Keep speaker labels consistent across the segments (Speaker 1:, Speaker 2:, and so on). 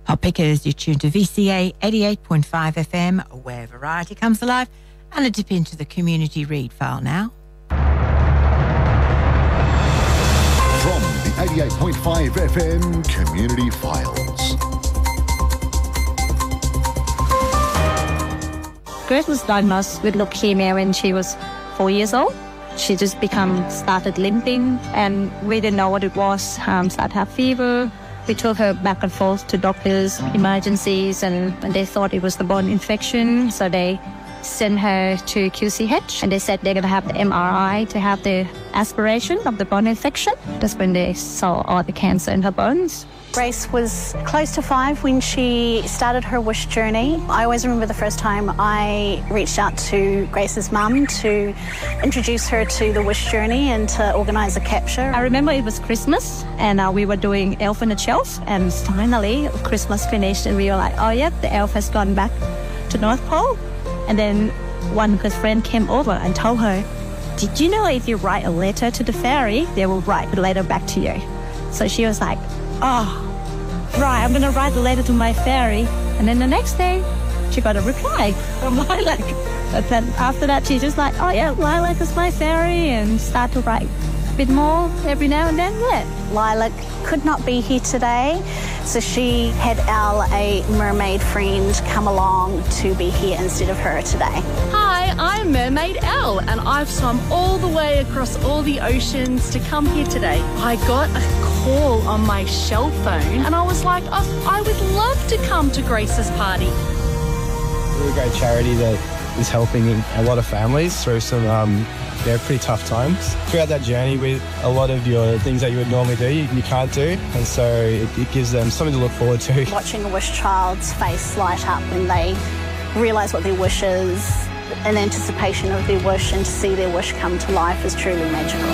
Speaker 1: Pop Pickers, you're tuned to VCA 88.5 FM, where variety comes alive, and a dip into the community read file now.
Speaker 2: From the 88.5 FM Community Files.
Speaker 3: Grace was diagnosed with leukemia when she was 4 years old. She just started limping, and we didn't know what it was. Started to have fever. We took her back and forth to doctors, emergencies, and they thought it was the bone infection. So they sent her to QCH, and they said they're going to have the MRI to have the aspiration of the bone infection. That's when they saw all the cancer in her bones.
Speaker 4: Grace was close to 5 when she started her wish journey. I always remember the first time I reached out to Grace's mum to introduce her to the wish journey and to organise a capture.
Speaker 3: I remember it was Christmas, and we were doing Elf on the Shelf, and finally Christmas finished, and we were like, oh yeah, the elf has gone back to North Pole. And then one of her friends came over and told her, did you know if you write a letter to the fairy, they will write the letter back to you? So she was like, oh, right, I'm going to write the letter to my fairy. And then the next day, she got a reply from Lilac. But then after that, she's just like, oh yeah, Lilac is my fairy, and start to write a bit more every now and then, yeah.
Speaker 4: Lilac could not be here today, so she had Al, a mermaid friend, come along to be here instead of her today.
Speaker 5: Hi, I'm Mermaid Elle, and I've swum all the way across all the oceans to come here today. I got a call on my shell phone, and I was like, oh, I would love to come to Grace's party.
Speaker 6: We're a great charity that is helping a lot of families through some pretty tough times. Throughout that journey, with a lot of your things that you would normally do, you can't do, and so it gives them something to look forward to.
Speaker 4: Watching a wish child's face light up when they realise what their wish is, in anticipation of their wish, and to see their wish come to life is truly magical.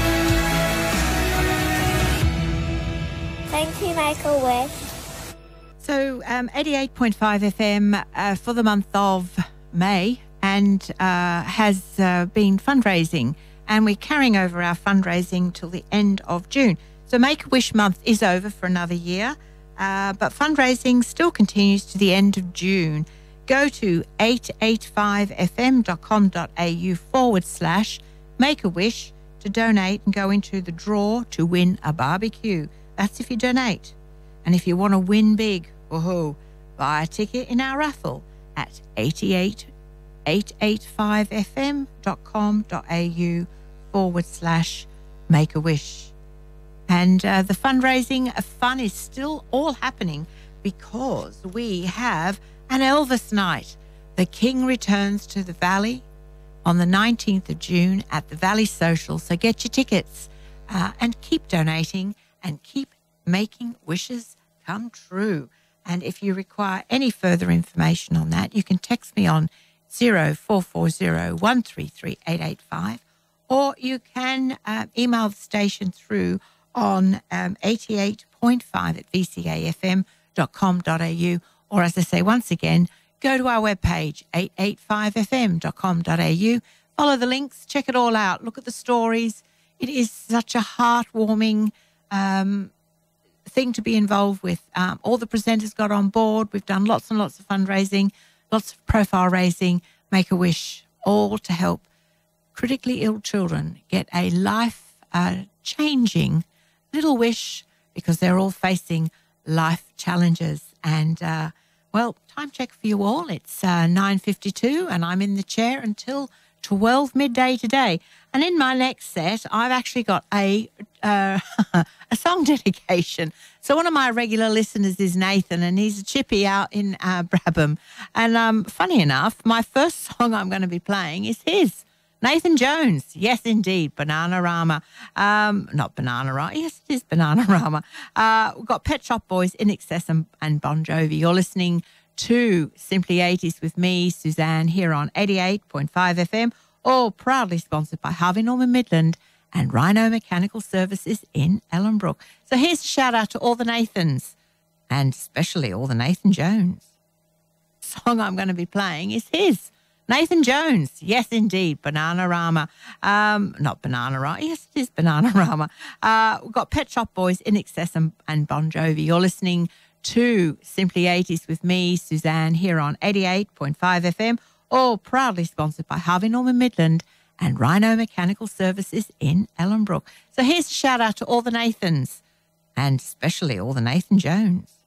Speaker 7: Thank you, Make-A-Wish.
Speaker 1: So 88.5 FM for the month of May, and has been fundraising, and we're carrying over our fundraising till the end of June. So Make-A-Wish month is over for another year, but fundraising still continues to the end of June. Go to 885fm.com.au/Make-A-Wish to donate and go into the draw to win a barbecue. That's if you donate. And if you want to win big, buy a ticket in our raffle at 885fm.com.au/Make-A-Wish. And the fundraising fun is still all happening because we have an Elvis night. The King returns to the Valley on the 19th of June at the Valley Social. So get your tickets and keep donating and keep making wishes come true. And if you require any further information on that, you can text me on 0440-133-885, or you can email the station through on 88.5@vcafm.com.au, or as I say once again, go to our webpage 885fm.com.au, follow the links, check it all out, look at the stories. It is such a heartwarming thing to be involved with. All the presenters got on board. We've done lots and lots of fundraising, lots of profile raising, Make-A-Wish, all to help critically ill children get a life-changing little wish, because they're all facing life challenges. And, well, time check for you all. It's 9:52 and I'm in the chair until 12 midday today. And in my next set, I've actually got a song dedication. So one of my regular listeners is Nathan, and he's a chippy out in Brabham. And funny enough, my first song I'm going to be playing is his, Nathan Jones. Yes, indeed, Bananarama. Not Bananarama. Yes, it is Bananarama. We've got Pet Shop Boys, In Excess, and Bon Jovi. You're listening to Simply 80s with me, Suzanne, here on 88.5 FM, all proudly sponsored by Harvey Norman Midland and Rhino Mechanical Services in Ellenbrook. So here's a shout out to all the Nathans, and especially all the Nathan Jones. The song I'm going to be playing is his, Nathan Jones. Yes, indeed, Bananarama. Not Bananarama. Yes, it is Bananarama. We've got Pet Shop Boys, In Excess, and Bon Jovi. You're listening to Simply 80s with me, Suzanne, here on 88.5 FM, all proudly sponsored by Harvey Norman Midland and Rhino Mechanical Services in Ellenbrook. So here's a shout out to all the Nathans, and especially all the Nathan Jones.